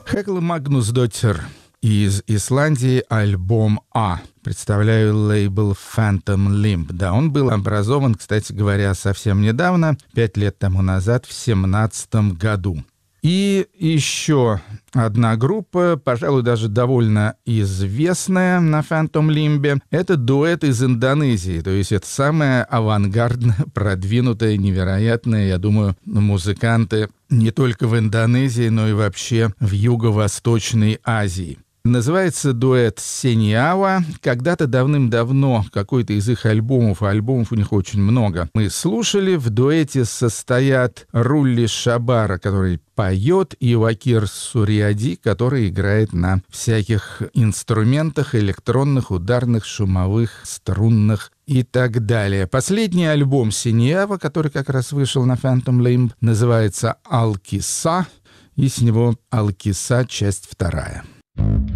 Хекла Магнусдоттир из Исландии, альбом «А». Представляю лейбл Phantom Limb. Да, он был образован, кстати говоря, совсем недавно, 5 лет тому назад, в 2017 году. И еще одна группа, пожалуй, даже довольно известная на Phantom Limb, это дуэт из Индонезии. То есть это самая авангардная, продвинутая, невероятная, я думаю, музыканты не только в Индонезии, но и вообще в Юго-Восточной Азии. Называется дуэт «Сеньява». Когда-то давным-давно какой-то из их альбомов, а альбомов у них очень много, мы слушали. В дуэте состоят Рулли Шабара, который поет, и Вакир Суриади, который играет на всяких инструментах электронных, ударных, шумовых, струнных и так далее. Последний альбом «Сеньява», который как раз вышел на Phantom Limb, называется «Алкиса», и с него «Алкиса», часть 2.